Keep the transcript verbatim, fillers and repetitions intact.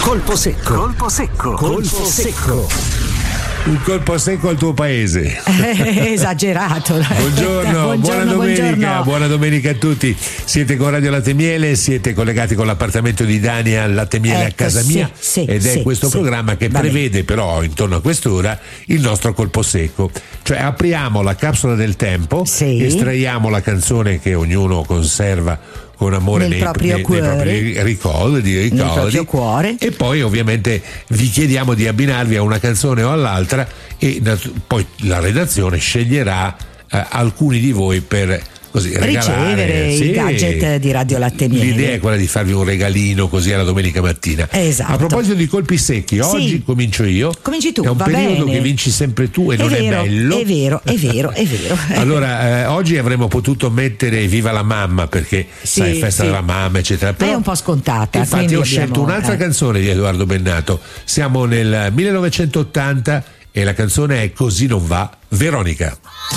Colpo secco. Colpo secco. Colpo secco. Un colpo secco al tuo paese. Eh, esagerato. Buongiorno, buongiorno, buona domenica, buongiorno. buona domenica a tutti. Siete con Radio Latte Miele, siete collegati con l'appartamento di Dania Latte Miele Ecco, a casa sì, mia sì, ed è sì, questo sì. programma che Va prevede bene. però intorno a quest'ora il nostro colpo secco. Cioè apriamo la capsula del tempo, Sì. estraiamo la canzone che ognuno conserva con amore Nel nei, proprio nei- nei cuore. propri ricordi, ricordi Nel proprio cuore. e poi ovviamente vi chiediamo di abbinarvi a una canzone o all'altra e nat- poi la redazione sceglierà eh, alcuni di voi per così regalare Ricevere sì. i gadget di Radio Latte Miele. L'idea è quella di farvi un regalino così alla domenica mattina. Esatto. A proposito di colpi secchi, oggi Sì. comincio io. Cominci tu, È un va periodo bene. che vinci sempre tu e È non vero, è bello. è vero, è vero, è vero. Allora, eh, oggi avremmo potuto mettere Viva la mamma perché Sì, sai, festa sì. della mamma, eccetera. Ma è un po' scontata. Infatti quindi ho abbiamo- scelto un'altra eh. canzone di Edoardo Bennato. Siamo nel millenovecentottanta e la canzone è Così non va, Veronica.